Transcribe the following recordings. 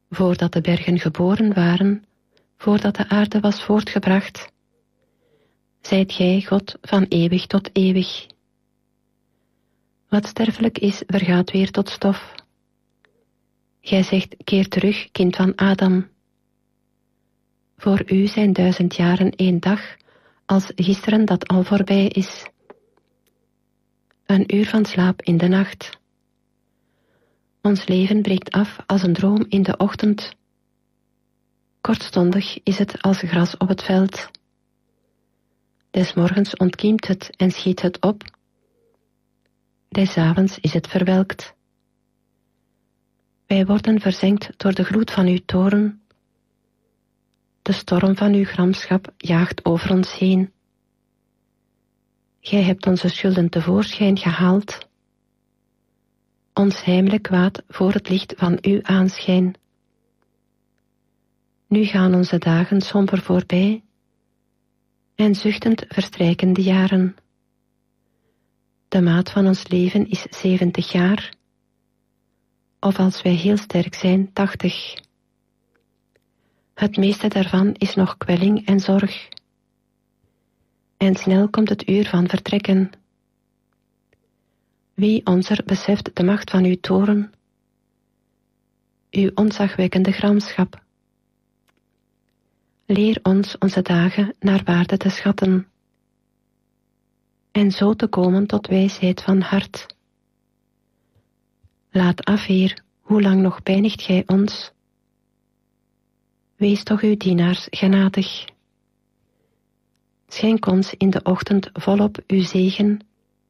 voordat de bergen geboren waren, voordat de aarde was voortgebracht. Zijt gij God van eeuwig tot eeuwig. Wat sterfelijk is, vergaat weer tot stof. Gij zegt, keer terug, kind van Adam. Voor u zijn 1000 jaren 1 dag, als gisteren dat al voorbij is. Een uur van slaap in de nacht. Ons leven breekt af als een droom in de ochtend. Kortstondig is het als gras op het veld. Des morgens ontkiemt het en schiet het op. Des avonds is het verwelkt. Wij worden verzengd door de gloed van uw toorn. De storm van uw gramschap jaagt over ons heen. Gij hebt onze schulden tevoorschijn gehaald. Ons heimelijk kwaad voor het licht van uw aanschijn. Nu gaan onze dagen somber voorbij, en zuchtend verstrijken de jaren. De maat van ons leven is 70 jaar, of als wij heel sterk zijn, 80. Het meeste daarvan is nog kwelling en zorg. En snel komt het uur van vertrekken. Wie onzer beseft de macht van uw toorn, uw ontzagwekkende gramschap. Leer ons onze dagen naar waarde te schatten, en zo te komen tot wijsheid van hart. Laat af, Heer, hoe lang nog pijnigt gij ons? Wees toch uw dienaars genadig. Schenk ons in de ochtend volop uw zegen,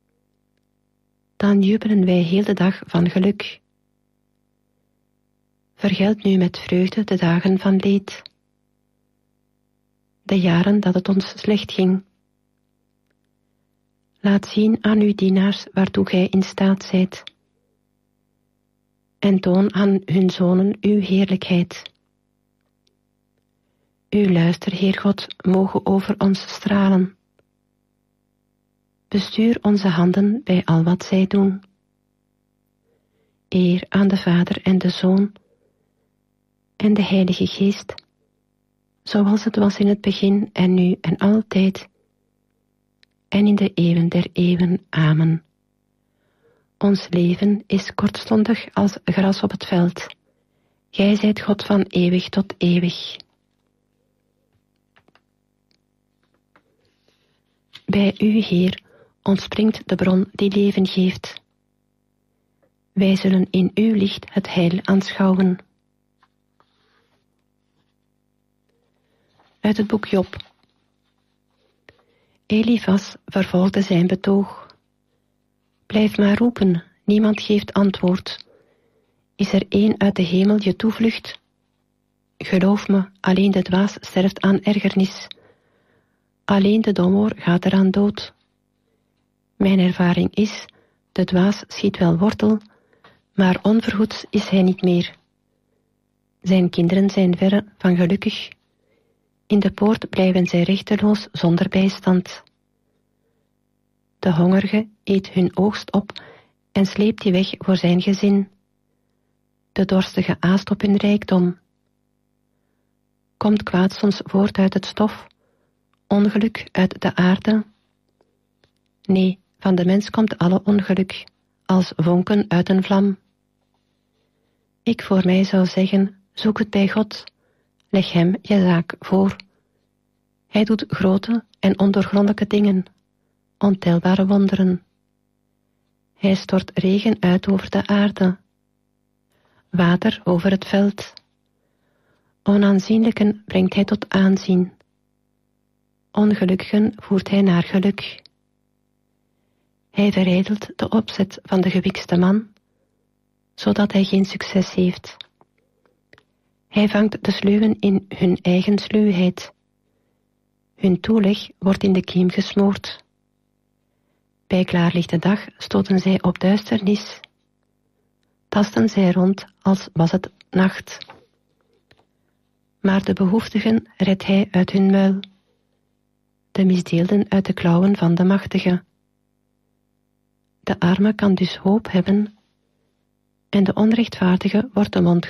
dan jubelen wij heel de dag van geluk. Vergeld nu met vreugde de dagen van leed, de jaren dat het ons slecht ging. Laat zien aan uw dienaars waartoe gij in staat zijt, en toon aan hun zonen uw heerlijkheid. Uw luister, Heer God, mogen over ons stralen. Bestuur onze handen bij al wat zij doen. Eer aan de Vader en de Zoon en de Heilige Geest, zoals het was in het begin en nu en altijd, en in de eeuwen der eeuwen. Amen. Ons leven is kortstondig als gras op het veld. Gij zijt God van eeuwig tot eeuwig. Bij u, Heer, ontspringt de bron die leven geeft. Wij zullen in uw licht het heil aanschouwen. Uit het boek Job. Elifas vervolgde zijn betoog. Blijf maar roepen, niemand geeft antwoord. Is er één uit de hemel je toevlucht? Geloof me, alleen de dwaas sterft aan ergernis. Alleen de domoor gaat eraan dood. Mijn ervaring is, de dwaas schiet wel wortel, maar onverhoeds is hij niet meer. Zijn kinderen zijn verre van gelukkig. In de poort blijven zij rechteloos zonder bijstand. De hongerige eet hun oogst op en sleept die weg voor zijn gezin. De dorstige aast op hun rijkdom. Komt kwaad soms voort uit het stof, ongeluk uit de aarde? Nee, van de mens komt alle ongeluk, als vonken uit een vlam. Ik voor mij zou zeggen, zoek het bij God, leg hem je zaak voor. Hij doet grote en ondoorgrondelijke dingen, ontelbare wonderen. Hij stort regen uit over de aarde, water over het veld. Onaanzienlijken brengt hij tot aanzien. Ongelukkigen voert hij naar geluk. Hij verijdelt de opzet van de gewikste man, zodat hij geen succes heeft. Hij vangt de sluwen in hun eigen sluwheid. Hun toeleg wordt in de kiem gesmoord. Bij klaarlichte dag stoten zij op duisternis. Tasten zij rond als was het nacht. Maar de behoeftigen redt hij uit hun muil. De misdeelden uit de klauwen van de machtige. De arme kan dus hoop hebben, en de onrechtvaardige wordt de mond